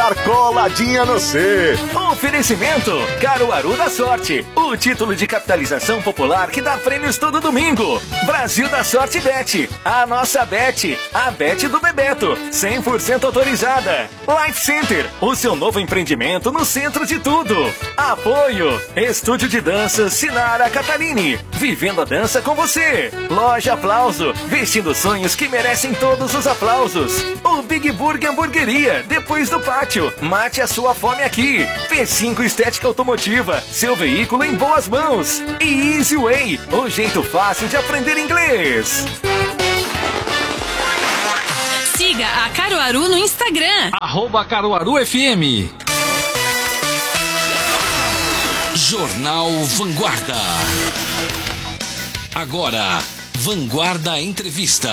estar coladinha no C. Oferecimento Caruaru da Sorte, o título de capitalização popular que dá prêmios todo domingo. Brasil da Sorte Bet, a nossa Bet, a Bet do Bebeto, 100% autorizada. Life Center, o seu novo empreendimento no centro de tudo. Apoio, Estúdio de Danças Sinara Catalini, vivendo a dança com você. Loja Aplauso, vestindo sonhos que merecem todos os aplausos. O Big Burger Hamburgueria, depois do pátio. Mate a sua fome aqui. P5 Estética Automotiva, seu veículo em boas mãos. E Easy Way, o jeito fácil de aprender inglês. Siga a Caruaru no Instagram. @CaruaruFM. Jornal Vanguarda. Agora, Vanguarda Entrevista.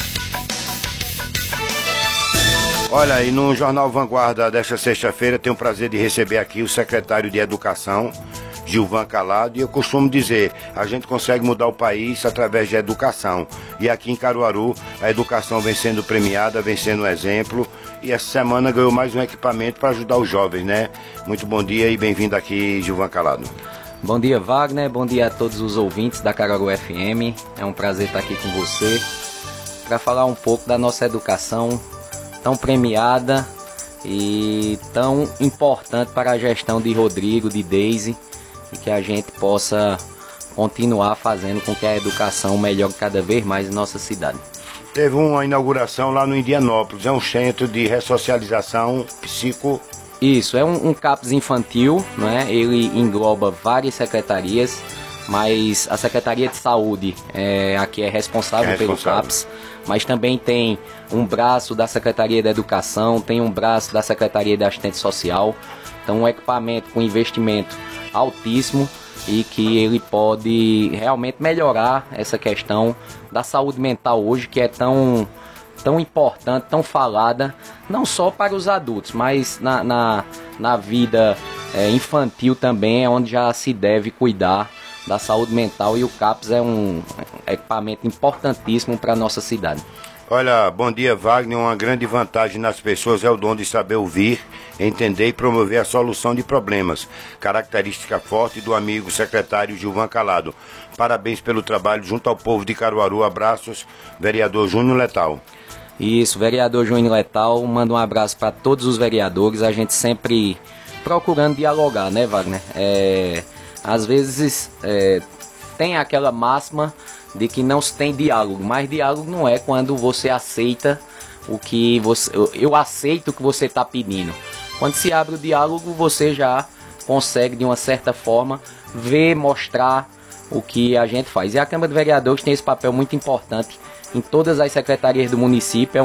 Olha, e no Jornal Vanguarda desta sexta-feira tenho o prazer de receber aqui o secretário de Educação, Gilvan Calado, e eu costumo dizer, a gente consegue mudar o país através de educação. E aqui em Caruaru, a educação vem sendo premiada, vem sendo um exemplo, e essa semana ganhou mais um equipamento para ajudar os jovens, né? Muito bom dia e bem-vindo aqui, Gilvan Calado. Bom dia, Wagner, bom dia a todos os ouvintes da Caruaru FM, é um prazer estar aqui com você, para falar um pouco da nossa educação tão premiada e tão importante para a gestão de Rodrigo, de Deise, e que a gente possa continuar fazendo com que a educação melhore cada vez mais em nossa cidade. Teve uma inauguração lá no Indianópolis, é um centro de ressocialização psico... Isso, é um CAPS infantil, né? Ele engloba várias secretarias, mas a Secretaria de Saúde aqui é responsável pelo CAPS, mas também tem um braço da Secretaria da Educação, tem um braço da Secretaria da Assistência Social, então um equipamento com investimento altíssimo e que ele pode realmente melhorar essa questão da saúde mental hoje, que é tão importante, tão falada, não só para os adultos, mas na vida infantil também, é onde já se deve cuidar da saúde mental, e o CAPS é um equipamento importantíssimo para a nossa cidade. Olha, bom dia, Wagner. Uma grande vantagem nas pessoas é o dom de saber ouvir, entender e promover a solução de problemas. Característica forte do amigo secretário Gilvan Calado. Parabéns pelo trabalho junto ao povo de Caruaru. Abraços, vereador Júnior Letal. Isso, vereador Júnior Letal, manda um abraço para todos os vereadores, a gente sempre procurando dialogar, né, Wagner? Às vezes tem aquela máxima de que não se tem diálogo, mas diálogo não é quando você aceita o que você... Eu aceito o que você está pedindo. Quando se abre o diálogo, você já consegue, de uma certa forma, ver, mostrar o que a gente faz. E a Câmara de Vereadores tem esse papel muito importante em todas as secretarias do município.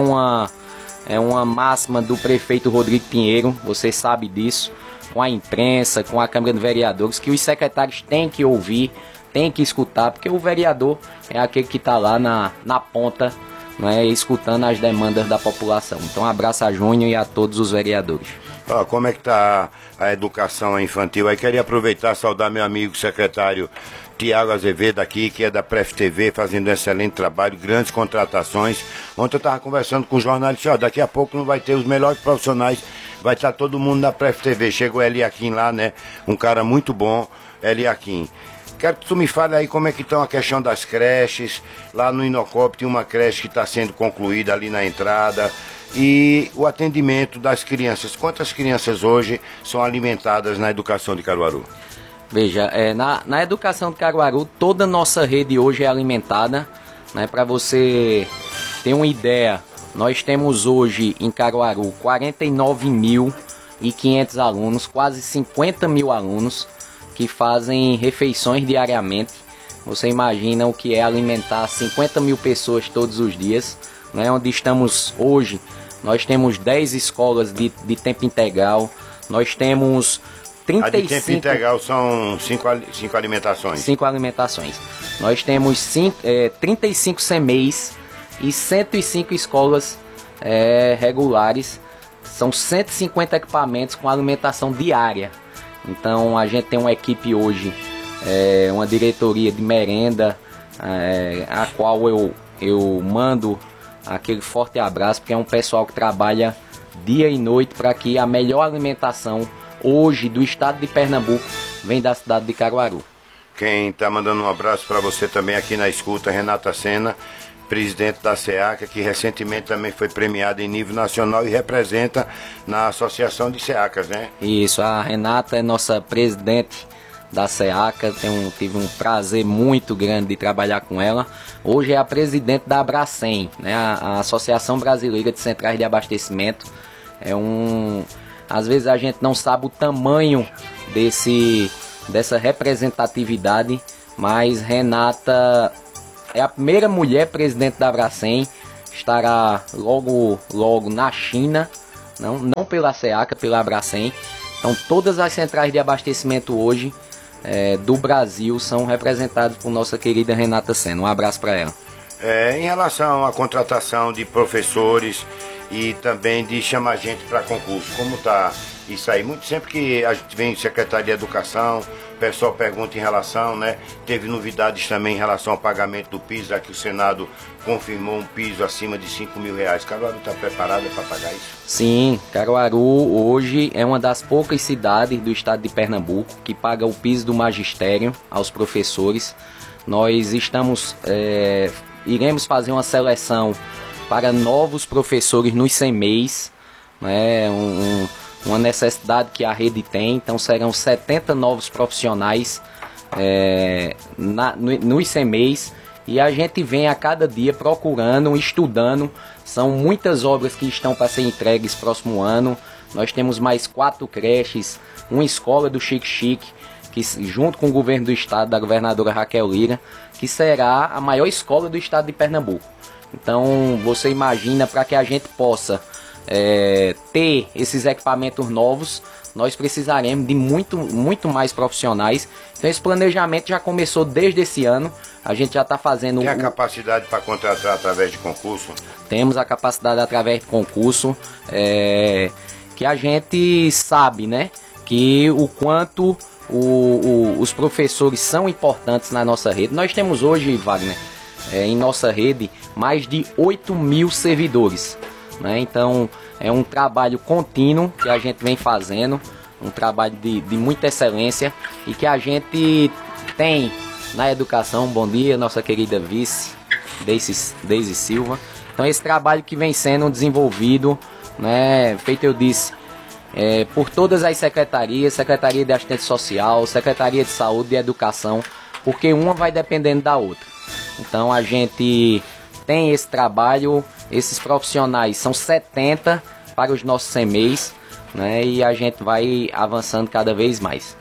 É uma máxima do prefeito Rodrigo Pinheiro, você sabe disso, com a imprensa, com a Câmara de Vereadores, que os secretários têm que ouvir, têm que escutar, porque o vereador é aquele que está lá na ponta, né, escutando as demandas da população. Então, abraço a Júnior e a todos os vereadores. Como é que está a educação infantil? Aí queria aproveitar e saudar meu amigo secretário Tiago Azevedo aqui, que é da Pref TV, fazendo um excelente trabalho, grandes contratações. Ontem eu estava conversando com o jornalista, daqui a pouco não vai ter os melhores profissionais, vai estar todo mundo na Pref TV. Chegou Eliakim lá, né? Um cara muito bom, Eliakim. Quero que tu me fale aí como é que estão a questão das creches. Lá no Inocop tem uma creche que está sendo concluída ali na entrada. E o atendimento das crianças. Quantas crianças hoje são alimentadas na educação de Caruaru? Veja, na educação de Caruaru, toda a nossa rede hoje é alimentada, né? Para você ter uma ideia, nós temos hoje em Caruaru 49.500 alunos, quase 50 mil alunos que fazem refeições diariamente. Você imagina o que é alimentar 50 mil pessoas todos os dias, né? Onde estamos hoje, nós temos 10 escolas de tempo integral, nós temos 35... A de tempo integral são 5 alimentações. 5 alimentações. Nós temos 35 CMEs e 105 escolas regulares. São 150 equipamentos com alimentação diária. Então a gente tem uma equipe hoje, uma diretoria de merenda, a qual eu mando aquele forte abraço, porque é um pessoal que trabalha dia e noite para que a melhor alimentação hoje do estado de Pernambuco vem da cidade de Caruaru. Quem está mandando um abraço para você também aqui na escuta, Renata Sena, presidente da SEACA, que recentemente também foi premiada em nível nacional e representa na Associação de SEACAs, né? Isso, a Renata é nossa presidente da SEACA, tive um prazer muito grande de trabalhar com ela. Hoje é a presidente da Abracem, né? A Associação Brasileira de Centrais de Abastecimento. Às vezes a gente não sabe o tamanho dessa representatividade, mas Renata é a primeira mulher presidente da Abracem, estará logo na China, não pela SEACA, pela Abracem. Então todas as centrais de abastecimento hoje do Brasil são representadas por nossa querida Renata Sena. Um abraço para ela. Em relação à contratação de professores e também de chamar gente para concurso, como está isso aí? Muito sempre que a gente vem em Secretaria de Educação, o pessoal pergunta em relação, né? Teve novidades também em relação ao pagamento do piso, aqui o Senado confirmou um piso acima de R$5.000. Caruaru está preparada para pagar isso? Sim, Caruaru hoje é uma das poucas cidades do estado de Pernambuco que paga o piso do magistério aos professores. Nós iremos fazer uma seleção para novos professores nos CEMEIs, né? Uma necessidade que a rede tem. Então serão 70 novos profissionais nos CEMEIs, e a gente vem a cada dia procurando, estudando. São muitas obras que estão para ser entregues próximo ano. Nós temos mais 4 creches, uma escola do Chique Chique, que junto com o governo do estado, da governadora Raquel Lira, que será a maior escola do estado de Pernambuco. Então você imagina, para que a gente possa ter esses equipamentos novos, nós precisaremos de muito mais profissionais. Então esse planejamento já começou desde esse ano. A gente já está fazendo... Tem a capacidade para contratar através de concurso? Temos a capacidade através de concurso, que a gente sabe, né, que o quanto os professores são importantes na nossa rede. Nós temos hoje, Wagner, em nossa rede, mais de 8.000 servidores, né? Então é um trabalho contínuo que a gente vem fazendo, um trabalho de muita excelência, e que a gente tem na educação. Bom dia, nossa querida vice, Deise Silva. Então esse trabalho que vem sendo desenvolvido, né, feito eu disse, por todas as secretarias, Secretaria de Assistência Social, Secretaria de Saúde e Educação, porque uma vai dependendo da outra. Então a gente tem esse trabalho, esses profissionais são 70 para os nossos CEMEIs, né, e a gente vai avançando cada vez mais.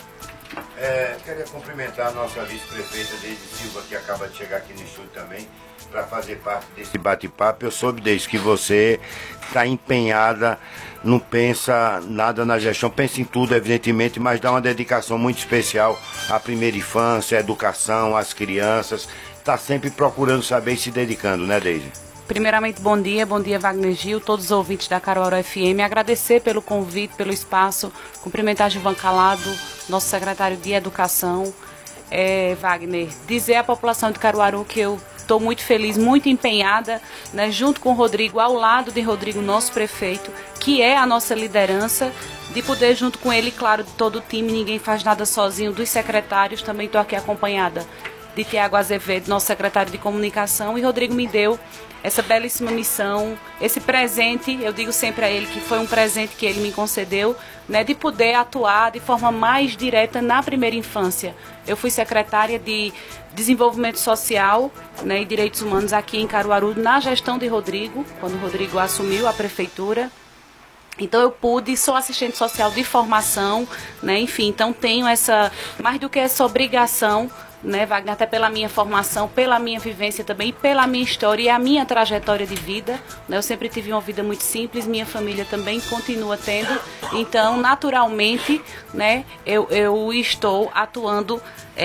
Queria cumprimentar a nossa vice-prefeita Deise Silva, que acaba de chegar aqui no estúdio também, para fazer parte desse bate-papo. Eu soube, Deise, que você está empenhada, não pensa nada na gestão, pensa em tudo, evidentemente, mas dá uma dedicação muito especial à primeira infância, à educação, às crianças. Está sempre procurando saber e se dedicando, né, Deise? Primeiramente, bom dia Wagner Gil, todos os ouvintes da Caruaru FM, agradecer pelo convite, pelo espaço, cumprimentar Gilvan Calado, nosso secretário de Educação. Wagner, dizer à população de Caruaru que eu estou muito feliz, muito empenhada, né, junto com o Rodrigo, ao lado de Rodrigo, nosso prefeito, que é a nossa liderança, de poder, junto com ele, claro, de todo o time, ninguém faz nada sozinho, dos secretários, também estou aqui acompanhada de Tiago Azevedo, nosso secretário de Comunicação, e Rodrigo me deu essa belíssima missão, esse presente, eu digo sempre a ele que foi um presente que ele me concedeu, né, de poder atuar de forma mais direta na primeira infância. Eu fui secretária de Desenvolvimento Social, né, e Direitos Humanos aqui em Caruaru, na gestão de Rodrigo, quando o Rodrigo assumiu a prefeitura. Então eu sou assistente social de formação, né, enfim, então tenho mais do que essa obrigação, né, Wagner, até pela minha formação, pela minha vivência também, e pela minha história e a minha trajetória de vida, né, eu sempre tive uma vida muito simples, minha família também continua tendo, então naturalmente, né, eu estou atuando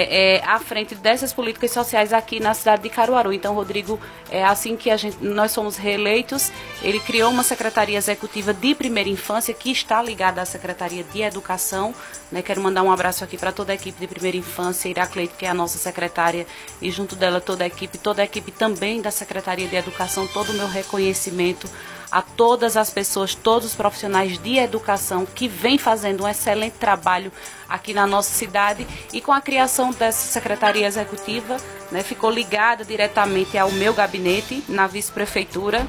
à frente dessas políticas sociais aqui na cidade de Caruaru. Então, Rodrigo, assim que nós somos reeleitos, ele criou uma secretaria executiva de primeira infância que está ligada à Secretaria de Educação, né? Quero mandar um abraço aqui para toda a equipe de primeira infância, Iracleide, que é a nossa secretária, e junto dela toda a equipe também da Secretaria de Educação, todo o meu reconhecimento a todas as pessoas, todos os profissionais de educação que vêm fazendo um excelente trabalho aqui na nossa cidade, e com a criação dessa Secretaria Executiva, né, ficou ligada diretamente ao meu gabinete na vice-prefeitura,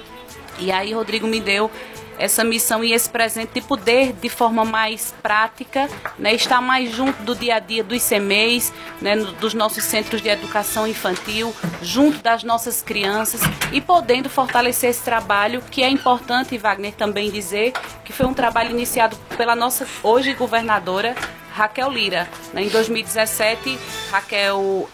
e aí Rodrigo me deu essa missão e esse presente de poder, de forma mais prática, né, estar mais junto do dia a dia dos CMEs, né, dos nossos centros de educação infantil, junto das nossas crianças e podendo fortalecer esse trabalho, que é importante, Wagner, também dizer que foi um trabalho iniciado pela nossa hoje governadora Raquel Lira. Né, em 2017, Raquel,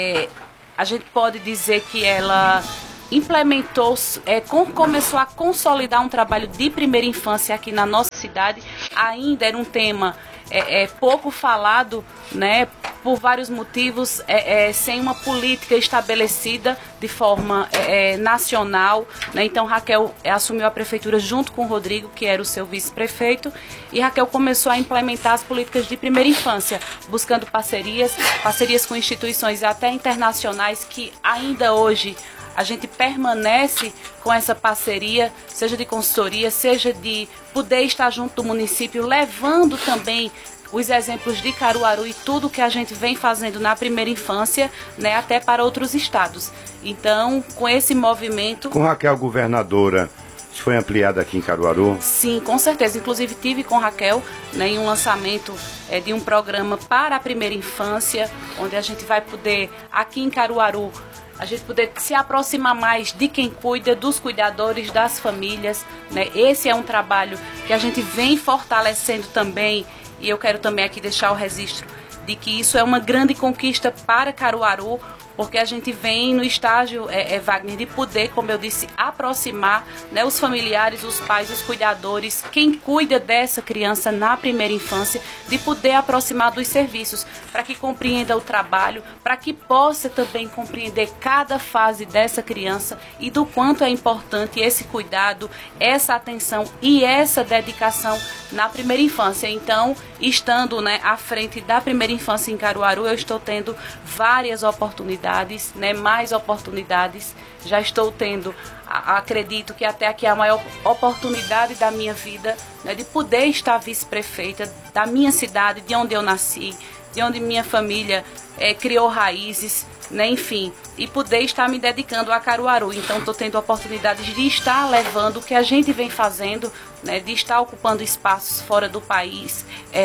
a gente pode dizer que ela implementou, começou a consolidar um trabalho de primeira infância aqui na nossa cidade. Ainda era um tema pouco falado, né, por vários motivos, sem uma política estabelecida de forma nacional, né? Então Raquel assumiu a prefeitura junto com o Rodrigo, que era o seu vice-prefeito, e Raquel começou a implementar as políticas de primeira infância, buscando parcerias com instituições até internacionais, que ainda hoje a gente permanece com essa parceria, seja de consultoria, seja de poder estar junto do município, levando também os exemplos de Caruaru e tudo que a gente vem fazendo na primeira infância, né, até para outros estados. Então, com esse movimento... Com Raquel governadora, isso foi ampliado aqui em Caruaru? Sim, com certeza. Inclusive tive com Raquel, né, em um lançamento de um programa para a primeira infância, onde a gente vai poder, aqui em Caruaru, a gente poder se aproximar mais de quem cuida, dos cuidadores, das famílias, né? Esse é um trabalho que a gente vem fortalecendo também, e eu quero também aqui deixar o registro de que isso é uma grande conquista para Caruaru, porque a gente vem no estágio, Wagner, de poder, como eu disse, aproximar, né, os familiares, os pais, os cuidadores, quem cuida dessa criança na primeira infância, de poder aproximar dos serviços, para que compreenda o trabalho, para que possa também compreender cada fase dessa criança e do quanto é importante esse cuidado, essa atenção e essa dedicação na primeira infância. Então, estando, né, à frente da primeira infância em Caruaru, eu estou tendo várias oportunidades, né, mais oportunidades, já estou tendo, acredito que até aqui é a maior oportunidade da minha vida, né, de poder estar vice-prefeita da minha cidade, de onde eu nasci, de onde minha família criou raízes, né, enfim, e poder estar me dedicando a Caruaru. Então estou tendo oportunidades de estar levando o que a gente vem fazendo, né, de estar ocupando espaços fora do país,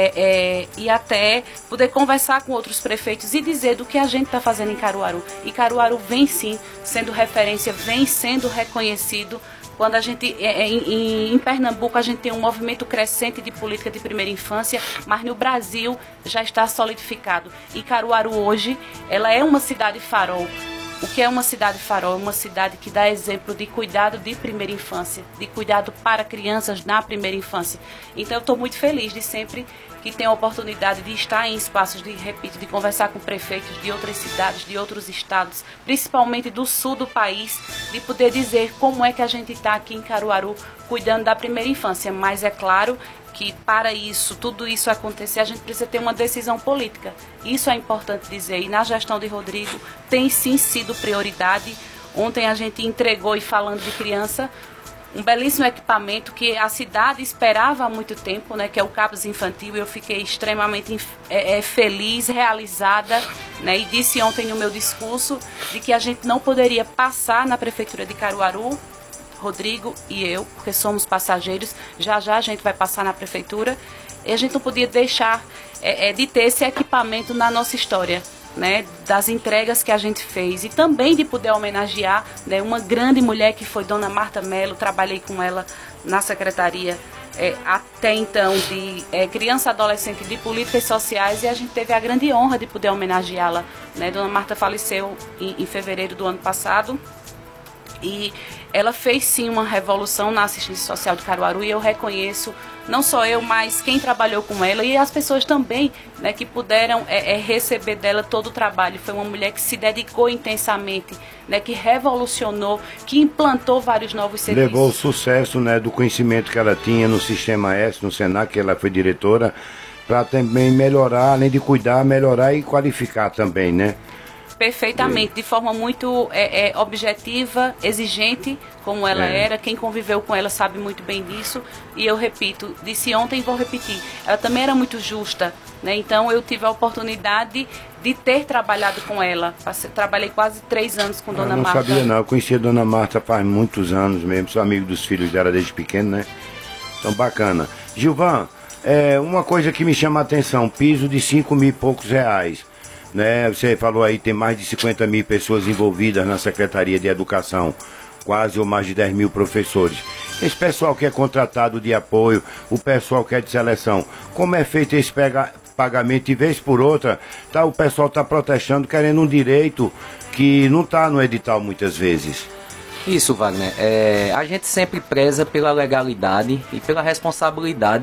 e até poder conversar com outros prefeitos e dizer do que a gente está fazendo em Caruaru. E Caruaru vem sim sendo referência, vem sendo reconhecido. Quando a gente, em Pernambuco, a gente tem um movimento crescente de política de primeira infância, mas no Brasil já está solidificado. E Caruaru hoje, ela é uma cidade farol. O que é uma cidade farol? É uma cidade que dá exemplo de cuidado de primeira infância, de cuidado para crianças na primeira infância. Então eu estou muito feliz de sempre que tenho a oportunidade de estar em espaços, de conversar com prefeitos de outras cidades, de outros estados, principalmente do sul do país, de poder dizer como é que a gente está aqui em Caruaru cuidando da primeira infância. Mas é claro que para isso, tudo isso acontecer, a gente precisa ter uma decisão política. Isso é importante dizer. E na gestão de Rodrigo tem sim sido prioridade. Ontem a gente entregou, e falando de criança, um belíssimo equipamento que a cidade esperava há muito tempo, né, que é o CAPS Infantil. Eu fiquei extremamente feliz, realizada, né, e disse ontem no meu discurso de que a gente não poderia passar na Prefeitura de Caruaru, Rodrigo e eu, porque somos passageiros. Já já a gente vai passar na Prefeitura, e a gente não podia deixar de ter esse equipamento na nossa história, né, das entregas que a gente fez, e também de poder homenagear, né, uma grande mulher que foi Dona Marta Mello. Trabalhei com ela na secretaria até então de criança e adolescente de políticas sociais, e a gente teve a grande honra de poder homenageá-la, né. Dona Marta faleceu em fevereiro do ano passado, e ela fez sim uma revolução na assistência social de Caruaru, e eu reconheço, não só eu, mas quem trabalhou com ela e as pessoas também, né, que puderam receber dela todo o trabalho. Foi uma mulher que se dedicou intensamente, né, que revolucionou, que implantou vários novos serviços. Levou o sucesso, né, do conhecimento que ela tinha no Sistema S, no Senac, que ela foi diretora, para também melhorar, além de cuidar, melhorar e qualificar também, né? Perfeitamente, de forma muito objetiva, exigente, como ela era. Quem conviveu com ela sabe muito bem disso. E eu repito, disse ontem e vou repetir, ela também era muito justa, né? Então eu tive a oportunidade de ter trabalhado com ela. Trabalhei quase 3 anos com Dona Marta. Eu não sabia não, eu conheci a Dona Marta faz muitos anos mesmo, sou amigo dos filhos dela desde pequeno, né? Então bacana. Gilvan, uma coisa que me chama a atenção, piso de 5 mil e poucos reais. Né? Você falou aí, tem mais de 50 mil pessoas envolvidas na Secretaria de Educação, quase ou mais de 10 mil professores. Esse pessoal que é contratado de apoio, o pessoal que é de seleção, como é feito esse pagamento? De vez por outra, o pessoal está protestando, querendo um direito que não está no edital muitas vezes. Isso, Wagner. A gente sempre preza pela legalidade e pela responsabilidade